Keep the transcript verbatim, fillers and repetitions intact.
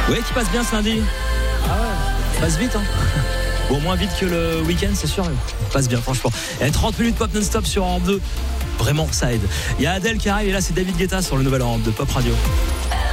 Ouais, qui passe bien ce lundi. Ah ouais, passe vite, hein. Bon, moins vite que le week-end, c'est sûr, mais passe bien, franchement. Et trente minutes pop non-stop sur Europe deux. Vraiment, ça aide. Il y a Adèle qui arrive et là, c'est David Guetta sur le nouvel Europe deux Pop Radio.